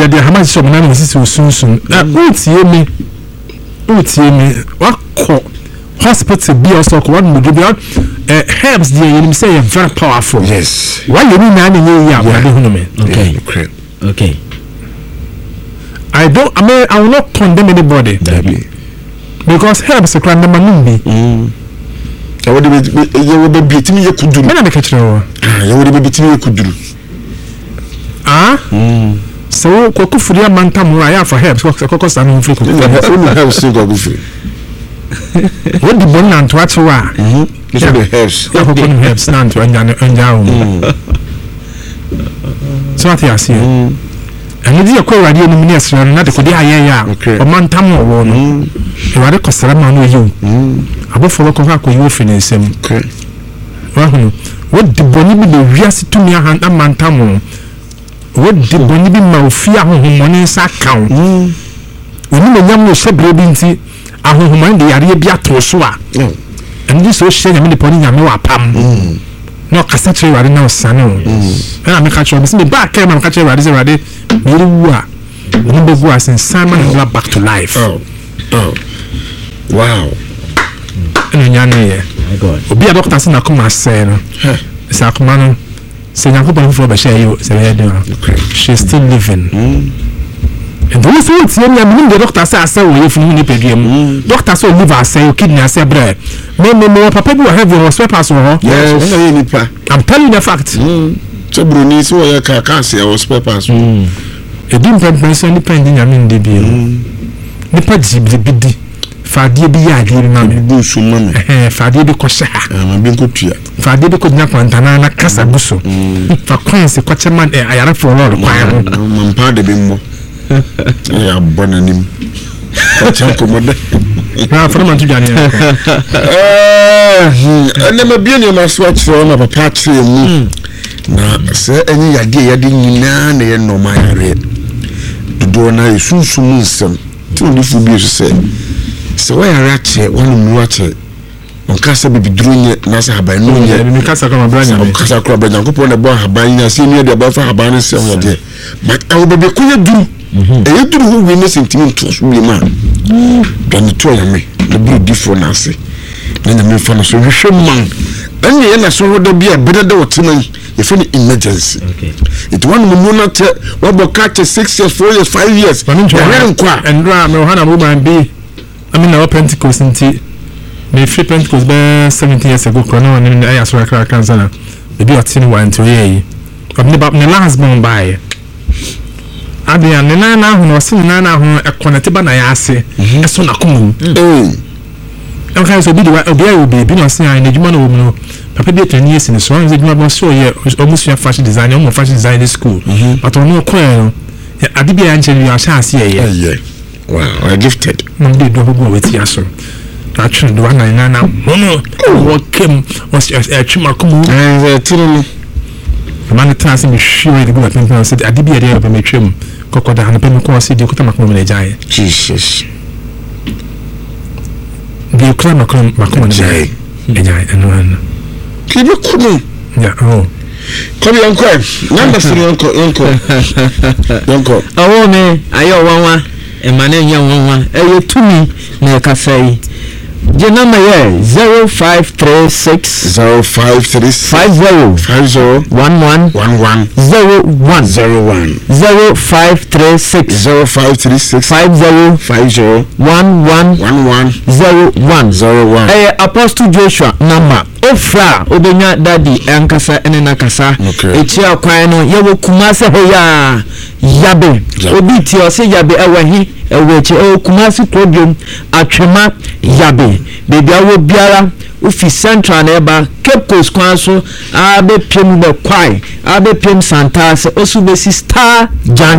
de how much so na nsisi osunsun utie me wakọ hospital bi also ko one do bi herbs dey you say very powerful. Yes, why you mean na nye ya wa de hunu me. Okay. I will not condemn anybody. Because herbs are crying number I would be beating you could do. When I make a true, you would be beating you could do. So, Cocufuria Mantamura for herbs, Cocos and Frico. Have single buffet. What the bone and to watch a while? Herbs, herbs, none to enjoy. So, what I see. And the aqua radio minister, not the Kodia, or Mantamo, you are a Costaman with you. Above for Coca you finish him. What the Bonibi the Rias to me and Mantamo? What the Bonibi Mafia money sack count? When you young Shabinti, I will mind the Arabia Tosua. And this was sharing the pony and no pam. No cassette right now, Sano. And I'm a catcher, the back came and catcher right already. Very well. Remember, was in Simon and back to life. Oh, wow. And Yanni, be a doctor, and I come as say, Sacramano, say, I'm hoping for the share. She's still living. And those who see the doctor says, away from Winnipeg. Doctors will live as say, kidney as a bread. Maybe papa will have your sweepers or yes, I'm telling you the fact. So Bruni, so I can't say I was sweepers. It didn't person depending on the bill. The Padsy biddy. Fadia be a dear mammy, Bushman, Fadia because I'm being good to you. Fadia could not want Anna Casabuso. For coins, a quachaman, I have for all the while. I'm part of him. I am burning him. Now, from Montana, I never been in my swatch from a patch. Now, sir, any idea didn't know my red. The door now is soon some. Two little beers said. So I ratchet one watch it. On Casa be doing it, Nasa by noon yet. Casa come a brand of Casa Club and go on the bar, buying a senior the above her banner sell day. But I will be quite do. A you do who witness in team to be man. Then the two of me, the blue different Nancy. Then the main fan of solution man. Then the end I saw there be a better door tonight if any emergency. It one not what catch 6 years, 4 years, 5 years. And Hannah woman be. I mean, our Pentecost in tea. May free Pentecost be 70 years ago, Crono, and I asked for a crack cancer. Maybe a tin wine to ye. But never the last born by. I be an Nana who was in Nana who a Conatiba Nayase, as soon as come. Okay, so be the way will be been on seeing a human woman. Papa did 10 years in the swans, it was so yeah, almost your fashion design, almost fashion design in school. But on no coil, I did be Angel, you are chance here. Wow, I gifted. No, they don't go with Yasso. Actually, the one I know, what came was a chimakum. The man tells me, sure, the good and said, I did be a day of a matrim. Cocoda and a penny city, Cotamacum and a giant. Jesus. The Macum Jay, a giant and one. Keep your cool. Yeah, oh. Come here, uncle. Number 3, uncle. Oh, me, I owe one. And my name young to me near cafe. The number 0536 0536 50 11 01 0536 50 11 01 Apostle Joshua number Ofra obenya daddy ankasa ene nakasa etia kwan no yewo kumase hoya yabe obi ti o se yabe ewahi eweche kumase podium atwema yabe bebi awo biara ufi central na eba Cape Coast kwan so abe piem be kwai abe piem santas osu besi Star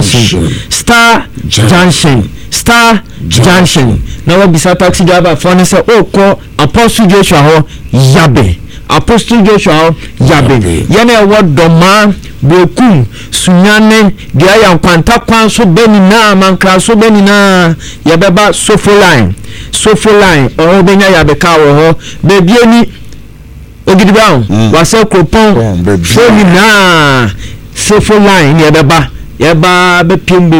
Junction na wa bisa taxi driver phone say okọ Apostle Joshua ho yabe Apostle Joshua yabe yene ewo doma bokum sunyane dia ya kwanta kwan so beni na mankra so beni na yabeba sofo line o benya yabe ka wo ho bebi eni ogidibawo wase kropon beni na sofo line yabeba be piem